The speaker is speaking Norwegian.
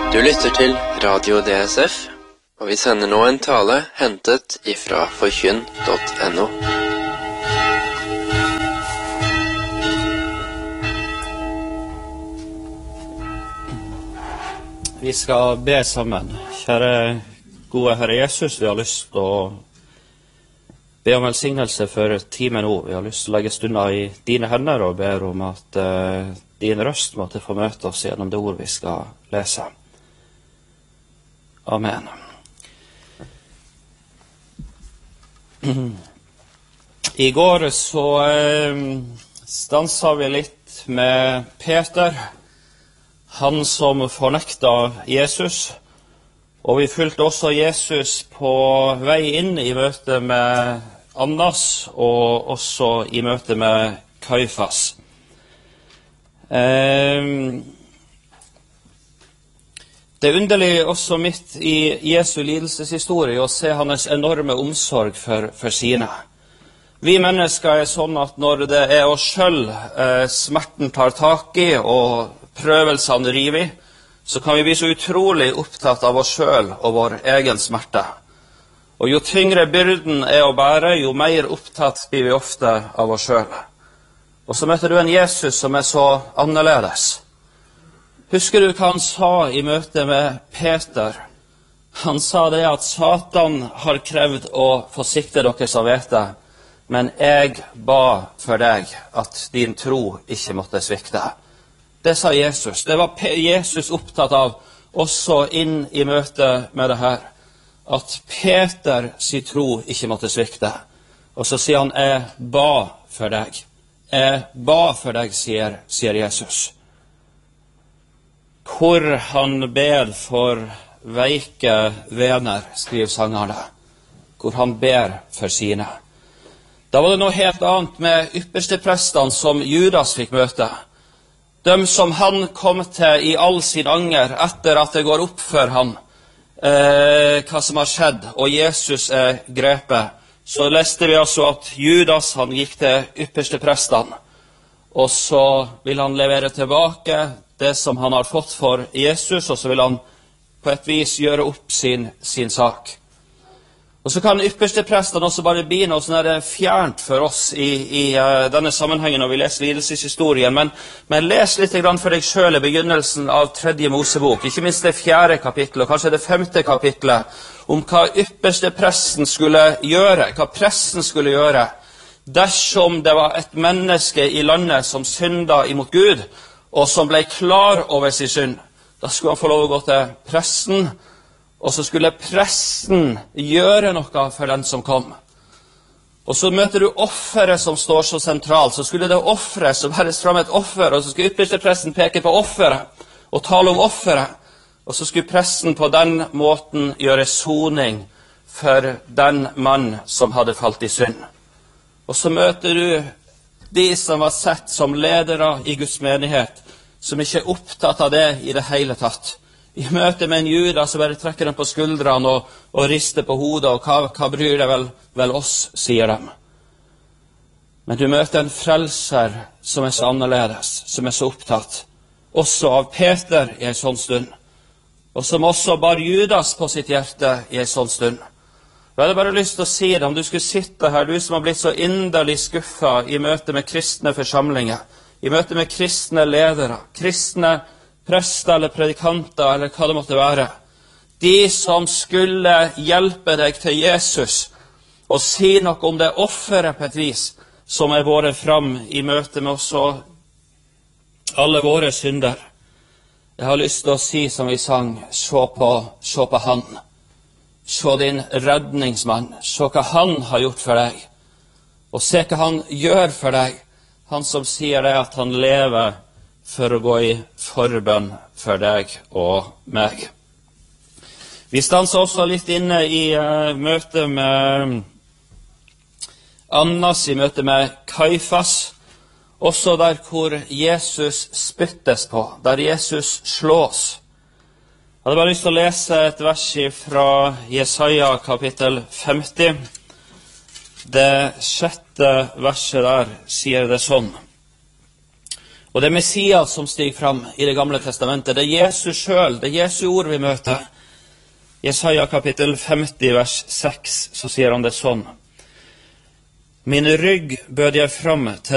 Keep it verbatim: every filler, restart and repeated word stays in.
Du lytter til Radio D S F, og vi sender nå en tale hentet ifra forkynn punktum no. Vi skal be sammen. Kjære gode Herre Jesus, vi har lyst til å be om velsignelse for timen nå. Vi har lyst til å legge stunder i dine hender og ber om at uh, din røst måtte få møte oss gjennom det ord vi skal lese. Amen. I går så uh, stanset vi litt med Peter, han som fornekta Jesus, og vi fulgte også Jesus på vei inn i møte med Annas, og også i møte med Kaifas. Eh, det er underlig også midt i Jesu lidelseshistorie å se hans enorme omsorg for, for sine. Vi mennesker er sånn at når det er oss selv eh, smerten tar tak i, og prøvelsene river i, så kan vi bli så utrolig opptatt av oss selv og vår egen smerte. Og jo tyngre byrden er å bære, jo mer opptatt blir vi ofte av oss selv. Og så møter du en Jesus som er så annerledes. Husker du hva han sa i møte med Peter? Han sa det at Satan har krevd å forsikte dere som vet det, men jeg ba for deg at din tro ikke måtte svikte. Det sa Jesus. Det var Jesus opptatt av også inn i møte med det her. At Peter sin tro ikke måtte svikte. Og så sier han, jeg ba for deg. Jeg ba for deg, sier, sier Jesus. Hvor han ber for veike vener, skriver sangerne. Hvor han ber for sine. Da var det noe helt annet med yppersteprestene som Judas fikk møte. De som han kom til i all sin anger etter at det går opp for han eh, hva som har skjedd, og Jesus er grepet. Så leste vi altså at Judas han gikk til ypperste prestene, og så vil han levere tilbake det som han har fått for Jesus, og så vil han på et vis gjøre opp sin, sin sak. Og så kan ypperste prestene også bare bli noe sånn fjernt for oss i, i uh, denne sammenhengen når vi leser lidelseshistorien. Men, men les litt grann for deg selv i begynnelsen av tredje Mosebok, ikke minst det fjerde kapittelet, og kanskje det femte kapittelet, om hva ypperste presten skulle gjøre, hva presten skulle gjøre, dersom det var et menneske i landet som synda imot Gud, og som ble klar over sin synd. Da skulle han få lov å gå til presten, og så skulle presten gjøre noe for den som kom. Og så møter du offeret som står så sentralt. Så skulle det offeret, så bæres fram et offer, og så skulle ypperste presten peke på offeret, og tale om offeret. Og så skulle presten på den måten gjøre soning for den mann som hadde falt i synd. Og så møter du de som var sett som ledere i Guds menighet, som ikke er opptatt av det i det hele tatt. I møte med en juda så bare trekker de på skuldrene og, og rister på hodet, og hva, hva bryr det vel, vel oss, sier de. Men du møter en frelser som er så annerledes, som er så opptatt, også av Peter i en sånn stund, og som også bar Judas på sitt hjerte i en sånn stund. Jeg hadde bare lyst til å si det, om du skulle sitte her, du som har blitt så inderlig skuffet i møte med kristne forsamlinger, i møte med kristne ledere, kristne prester eller predikanter, eller hva det måtte være. De som skulle hjelpe deg til Jesus, og si noe om det offeret på et vis, som er båret fram i møte med oss og alle våre synder. Jeg har lyst til å si som vi sang, se på, se på han. Se din redningsmann. Se hva han har gjort for deg. Og se hva han gjør for deg. Han som sier det at han lever for å gå i forbønn for deg og meg. Vi stanser også litt inne i uh, møte med Annas, i møte med Kaifas, også der hvor Jesus spyttes på, der Jesus slås. Jeg hadde bare lyst til å lese et vers fra Jesaja kapittel femti. Det sjette verset der sier det sånn. Og det er Messias som stiger fram i det gamle testamentet. Det er Jesus selv, det er Jesu ord vi møter. Jesaja kapittel femti, vers seks, så sier han det sånn. Min rygg bød jeg fram til